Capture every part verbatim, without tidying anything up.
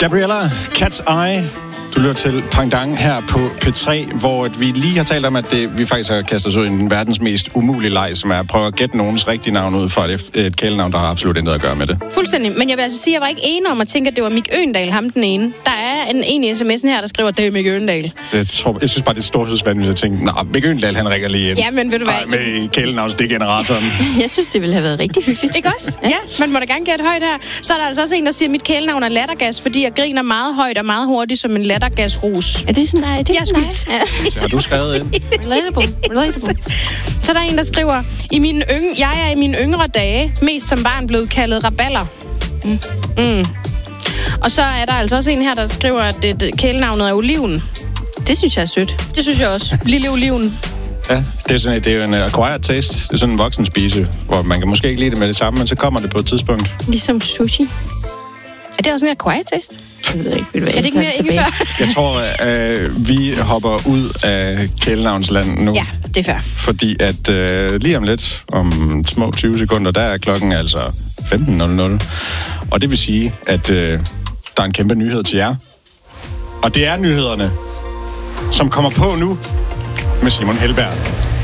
Gabriella, Cat's Eye. Du lytter til Pangdang her på P tre, hvor vi lige har talt om, at det, vi faktisk har kastet os ud i den verdens mest umulige leg, som er at prøve at gætte nogens rigtige navn ud fra et, et kælenavn, der har absolut intet at gøre med det. Fuldstændig. Men jeg vil altså sige, at jeg var ikke enig om at tænke, at det var Mick Øgendahl, ham den ene. Der er en, en i sms'en her, der skriver, at det er Mick Øgendahl. Det, tror, jeg synes bare, det er storhedsvandigt at tænke, nej, Mick Øgendahl, han rækker lige ind. Ja, men ved du hvad? Ej, med kælenavnsdegeneratoren. Jeg synes, det ville have været rigtig hyggeligt. Ikke også? Ja, man må da gerne gætte højt her. Så er der altså også en, der siger, at mit kælenavn er lattergas, fordi jeg griner meget højt og meget hurtigt som en lattergasrus. Er det sådan, der? Er det jeg sådan, skulle... ja. Så har du skrevet ind. Relatable. Relatable. Så der er en, der skriver, I mine yng... jeg er i mine yngre dage mest som barn blevet kaldet raballer. Mm. Mm. Og så er der altså også en her, der skriver, at det, det, kælenavnet er oliven. Det synes jeg er sødt. Det synes jeg også. Lille oliven. Ja, det er, sådan, det er jo en acquired taste. Det er sådan en voksen spise, hvor man kan måske ikke lide det med det samme, men så kommer det på et tidspunkt. Ligesom sushi. Er det også en acquired taste? Jeg ved ikke, vil er det ikke mere ikke før? Jeg tror, at øh, vi hopper ud af kælenavnsland nu. Ja, det er fair. Fordi at øh, lige om lidt, om små tyve sekunder, der er klokken altså femten nul nul. Og det vil sige, at øh, der er en kæmpe nyhed til jer. Og det er nyhederne, som kommer på nu med Simon Helberg.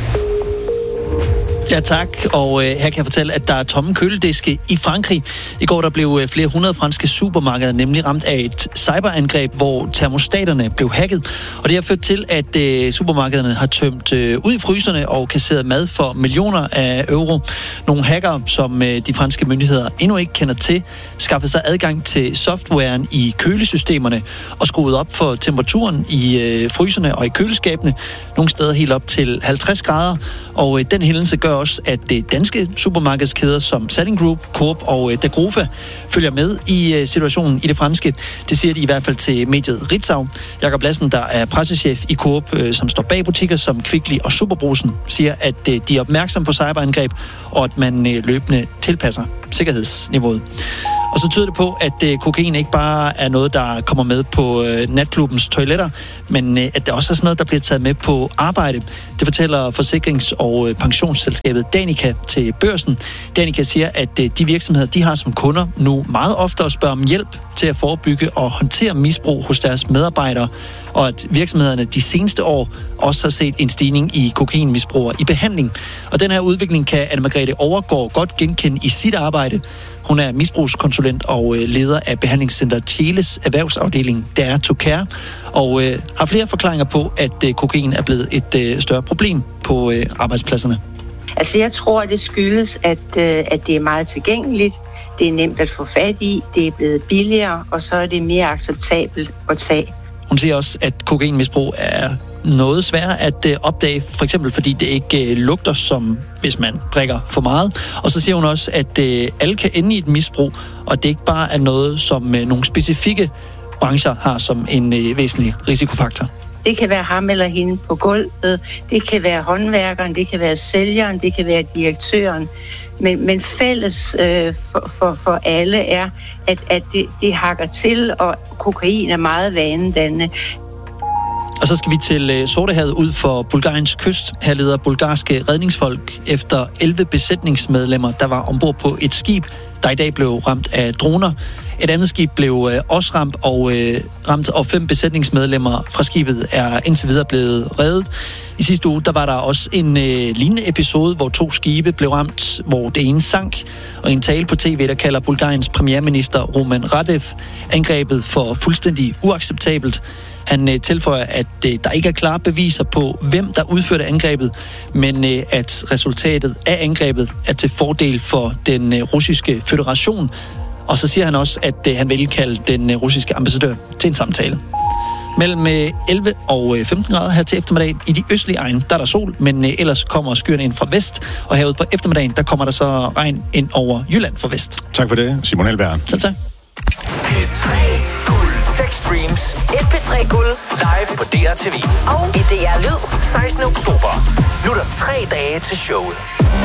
Ja, tak. Og øh, her kan jeg fortælle, at der er tomme kølediske i Frankrig. I går der blev øh, flere hundrede franske supermarkeder nemlig ramt af et cyberangreb, hvor termostaterne blev hacket. Og det har ført til, at øh, supermarkederne har tømt øh, ud i fryserne og kasseret mad for millioner af euro. Nogle hackere, som øh, de franske myndigheder endnu ikke kender til, skaffede sig adgang til softwaren i kølesystemerne og skruede op for temperaturen i øh, fryserne og i køleskabene. Nogle steder helt op til halvtreds grader. Og øh, den hændelse gør også, at det danske supermarkedskæder som Salling Group, Coop og øh, Dagrofa følger med i øh, situationen i det franske. Det siger de i hvert fald til mediet Ritzau. Jakob Lassen, der er pressechef i Coop, øh, som står bag butikker som Kvickly og Superbrugsen, siger, at øh, de er opmærksom på cyberangreb, og at man øh, løbende tilpasser sikkerhedsniveauet. Og så tyder det på, at øh, kokain ikke bare er noget, der kommer med på øh, natklubbens toiletter, men øh, at det også er sådan noget, der bliver taget med på arbejde. Det fortæller forsikrings- og øh, pensionsselskabet Danica til Børsen. Danica siger, at øh, de virksomheder, de har som kunder nu meget oftere spørger om hjælp til at forebygge og håndtere misbrug hos deres medarbejdere, og at virksomhederne de seneste år også har set en stigning i kokainmisbrugere i behandling. Og den her udvikling kan Anne-Margrethe Overgaard godt genkende i sit arbejde. Hun er misbrugskonsulent og leder af behandlingscenter Tjeles erhvervsafdeling Dare to Care, og øh, har flere forklaringer på, at øh, kokain er blevet et øh, større problem på øh, arbejdspladserne. Altså jeg tror, at det skyldes, at, øh, at det er meget tilgængeligt, det er nemt at få fat i, det er blevet billigere, og så er det mere acceptabelt at tage. Hun siger også, at kokainmisbrug er noget sværere at øh, opdage, for eksempel fordi det ikke øh, lugter som, hvis man drikker for meget. Og så siger hun også, at øh, alle kan ende i et misbrug, og det ikke bare er noget, som øh, nogle specifikke brancher har som en øh, væsentlig risikofaktor. Det kan være ham eller hende på gulvet, det kan være håndværkeren, det kan være sælgeren, det kan være direktøren. Men, men fælles øh, for, for, for alle er, at, at det, det hakker til, og kokain er meget vanedannende. Og så skal vi til øh, Sortehavet ud for Bulgariens kyst. Her leder bulgarske redningsfolk efter elleve besætningsmedlemmer, der var ombord på et skib, der i dag blev ramt af droner. Et andet skib blev øh, også ramt og øh, ramt, og fem besætningsmedlemmer fra skibet er indtil videre blevet reddet. I sidste uge der var der også en øh, lignende episode, hvor to skibe blev ramt, hvor det ene sank. Og i en tale på tv, der kalder Bulgariens premierminister Roman Radev angrebet for fuldstændig uacceptabelt. Han øh, tilføjer, at øh, der ikke er klare beviser på, hvem der udførte angrebet, men øh, at resultatet af angrebet er til fordel for den øh, russiske føderation. Og så siger han også, at øh, han vil kalde den øh, russiske ambassadør til en samtale. Mellem øh, elleve og femten grader her til eftermiddag. I de østlige egne, der er der sol, men øh, ellers kommer skyerne ind fra vest. Og herude på eftermiddagen, der kommer der så regn ind over Jylland fra vest. Tak for det, Simon Helberg. Selv tak. P tre Guld. seks streams. Et P tre Guld. Live på D R T V. Og i D R Lyd. sekstende oktober. Nu er der tre dage til showet.